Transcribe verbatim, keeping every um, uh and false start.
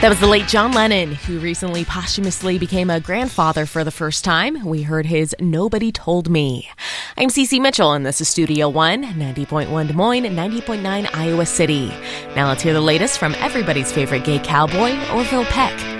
That was the late John Lennon, who recently posthumously became a grandfather for the first time. We heard his Nobody Told Me. I'm Cece Mitchell, and this is Studio One, ninety point one Des Moines, ninety point nine Iowa City. Now let's hear the latest from everybody's favorite gay cowboy, Orville Peck.